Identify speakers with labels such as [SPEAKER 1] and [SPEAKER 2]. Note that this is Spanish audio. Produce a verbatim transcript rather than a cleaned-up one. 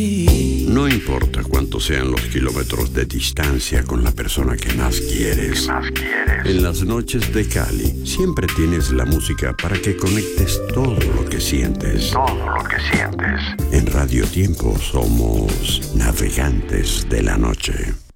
[SPEAKER 1] No importa cuántos sean los kilómetros de distancia con la persona que más quieres.
[SPEAKER 2] ¿Qué más quieres?
[SPEAKER 1] En las noches de Cali siempre tienes la música para que conectes todo lo que sientes.
[SPEAKER 2] Todo lo que sientes.
[SPEAKER 1] En Radio Tiempo somos navegantes de la noche.